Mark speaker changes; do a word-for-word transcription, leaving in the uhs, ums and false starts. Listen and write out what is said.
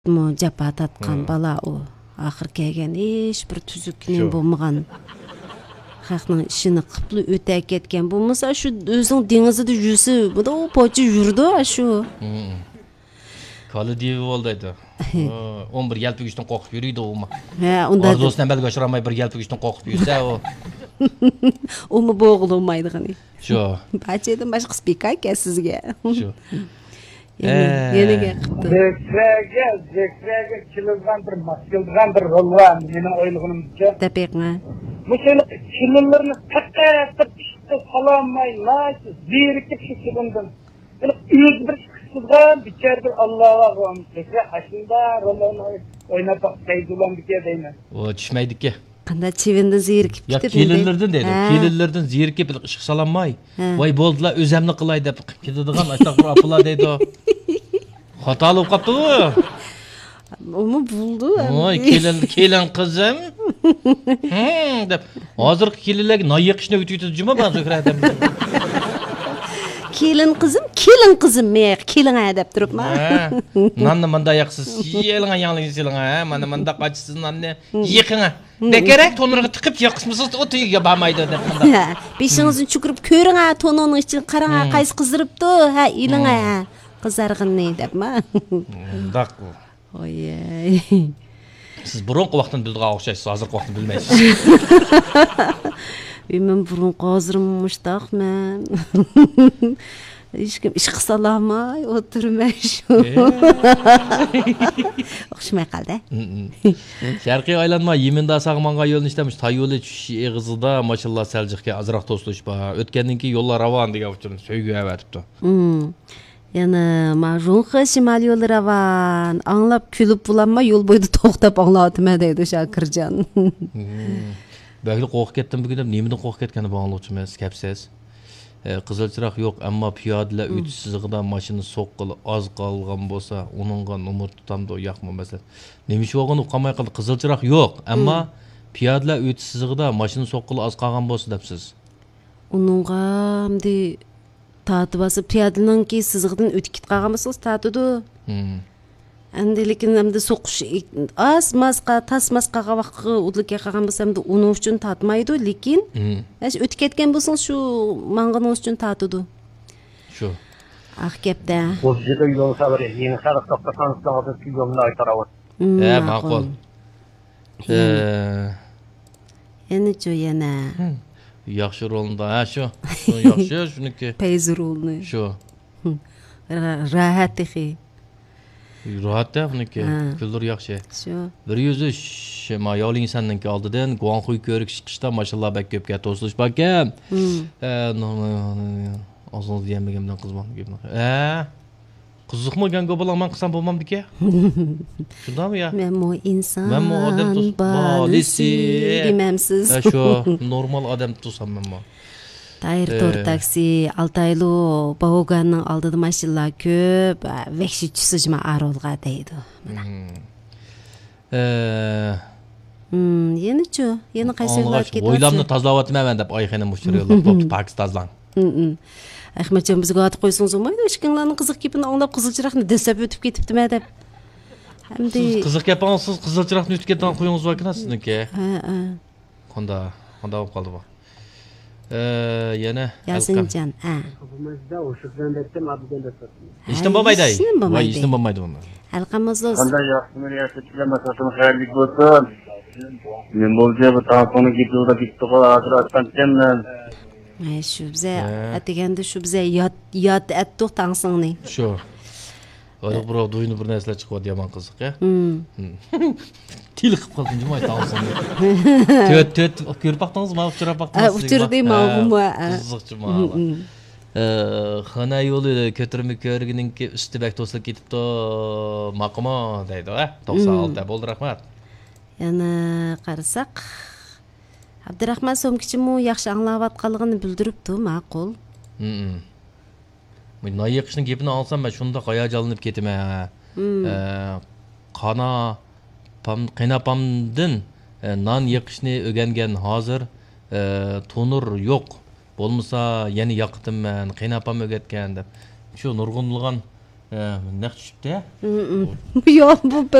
Speaker 1: Мо жапа таткан бала о. Ахыр келген еш бір түзүкүнөн болмаган. Хакнын ишини кыплы өтө кеткен. Болмаса шу өзүң деңизде жүрсө, буда почу жүрдү ашу.
Speaker 2: Kalı diye oldaydı. on bir gelip güçten korkup yürüydü olma.
Speaker 1: He, onda.
Speaker 2: Ordosuna belki aşıramay bir gelip güçten korkup yürüse o.
Speaker 1: O mu boğulmaydı gani?
Speaker 2: Şu.
Speaker 1: Bahçeden başka spikay ki sizge.
Speaker 2: Şu.
Speaker 1: Yeni geldi.
Speaker 3: Zekrege, zekrege çılgın bir maskılgan bir rol var. Benim oyluğumca.
Speaker 1: Tepek mi?
Speaker 3: Bu seni çılgınlarını takayıp işte salamay, nasıl zirikip şişirdin. Böyle iyi bir Sizden bir kere Allah'a emanet olun. Aslında rolunu oynamak kaydılan bir şey değil mi?
Speaker 2: O düşmeydik ki.
Speaker 1: Kanda çivinde zirkip
Speaker 2: ya kelillerden dedi. Kelillerden zirkip ışık salanmay. Vay boldular özemli kılay dep ketadigan aştaq bir apıla deydi o. Hatalı qaptı o.
Speaker 1: Onu buldu.
Speaker 2: Oy kelin kelin kızım. Hmm dep. Hazır kelillerge nayıq işine ötüyütü cuma ben zökredem.
Speaker 1: Kelin kızım, kelin kızım me, kelin adap durup ma.
Speaker 2: Nanna manda yaqsız, yelin ayağını yesiling ha, mana manda qaçsız nanne yıqına. Bekerek tonurga tıkıp yaqsmısız o tüyüge barmaydı dep manda.
Speaker 1: Beşinizin çukurup körün ha, tonunun için qarana qaysı qızdırıptı, ha, ilin ha. Qızarğın ne dep ma.
Speaker 2: Daq.
Speaker 1: Oy.
Speaker 2: Siz burunqı vaqtını bildiğe oxşaysız, hazırqı vaqtını bilmeysiz.
Speaker 1: Мен бұрын қазырмыштақ мен. Ешкім іш қысаламай отырмай шу. Оқшымай қалды.
Speaker 2: Şarkı aylanma yeminde sağmanğa yolun işlemiş. Ta yolu eğizida maşallah Selçuk'a azırak dostluş ba. Ötkenden ki yollar ravan diye uçurun. Söygü evetipti.
Speaker 1: Yani ma runqa şimal yolu ravan. Anlap külüp bulanma yol boydu toqtap anlatıma deydi Şakircan.
Speaker 2: Belki korku kettim bugün de nemeden korku ketkeni bağlıqçı men skepsiz. Qızılçıraq yo'q, ammo piyodalar o'tishsizligida mashina soqqili az qolgan bo'lsa, uningga umr tutamdi yo'qmi masalan. Nima ish bo'lgani qolmay qoldi. Qizilchiraq yo'q, ammo piyodalar o'tishsizligida mashina soqqili az qolgan bo'lsa debsiz.
Speaker 1: Uningga hamdi tatib basib piyodaninki sizig'idan o'tib qolgan bo'lsa, tatidi. Endi lekin hamda so'qish az masqa tas masqaga vaqtga udlikka qolgan bo'lsa hamda uni uchun tatmaydi, lekin ash o'tib ketgan bo'lsa shu mang'ini uchun tatidi.
Speaker 2: Shu.
Speaker 1: Ah gapda.
Speaker 3: Bu juda yo'l sabri, yeni xalq to'xtasanizdan hozirgi yo'lni aytaraman.
Speaker 2: Ha, ma'qul. Eh.
Speaker 1: Endi chu yana.
Speaker 2: Yaxshi rolda, ha shu. Shu yaxshi, shuniki.
Speaker 1: Payz rolni.
Speaker 2: Shu.
Speaker 1: Rahat ehi.
Speaker 2: Rahat da buniki. Külür yaxshi.
Speaker 1: Shu.
Speaker 2: Bir yüzü şema yol insanınki aldıdan Guangxu ko'rik chiqishda mashallah bak ko'pga to'silish bakam. Eh, azon diyemegimdan qizman gapni. Eh. Qiziqmagan go'balar men qilsam bo'lmamdiki? Shundami ya?
Speaker 1: Men mo inson.
Speaker 2: Men mo odam balisi.
Speaker 1: Demamsiz.
Speaker 2: Shu normal odam tutsam men mo.
Speaker 1: Tayir tor taksi Altaylı Baoganның aldыды машина көп, векши түсіжма аролға дейді. Ені чу, ені қайсырлар кетіп.
Speaker 2: Ойламны тазлаватым әмен деп айқайны мұштырыйлар, топты пакс тазлан.
Speaker 1: Ахметжан бізге аты қойсыңыз олмайды, ешкіңлерінің қызық кепін аңлап қызылчырақны дәсәп өтіп кетіпті ме деп.
Speaker 2: Қызық кеп аңсыз қызылчырақны өтіп кетіп қойыңыз ба кіна сіздіңке? Қонда, қонда болып қалды ба? Eee yana
Speaker 1: Yasincan ha.
Speaker 3: Bizde o şükran ettim abiden de satın.
Speaker 2: İşte babaydı. Vay işte babaydı onlar.
Speaker 1: Halkamız olsun.
Speaker 3: Kanda yaşını yaşatacağım satın hayırlı olsun. Men bolca bu tansiyonu gidiyorda gitti o adrestan kennen.
Speaker 1: Ay şu bize atigende şu bize yat yat ettik tansiyonu.
Speaker 2: Şu. Oy bro duyunu bir nesle çıkıyor yaman kızık ya. Til qilib qoldim jumay tansiyonu. Töt töt ko'rib baqdingiz, ma uchrab baqdingiz.
Speaker 1: Uchirdim ma'lumma.
Speaker 2: Qiziqchi ma'lum. Eh, xona yo'li ko'tirib ko'rginingki usti bak to'silib ketibdi, maqimo deydi, ha? to'qson olti bo'ldi, rahmat.
Speaker 1: Yana qarasak Abdurahman Somkichimi yaxshi anglayotganligini bildiribdi, ma'qul.
Speaker 2: Mhm. Men noyiqishning gapini olsam, men shunda hayajonlanib ketaman. Eh, qana Pam qaynapamdan non yiqishni o'rgangan hozir tonur yo'q. Bo'lmasa yana yoqdim men, qaynapam o'rgatgan deb. Shu nurg'unlig'an He, ne çıktı?
Speaker 1: Yo'q, bu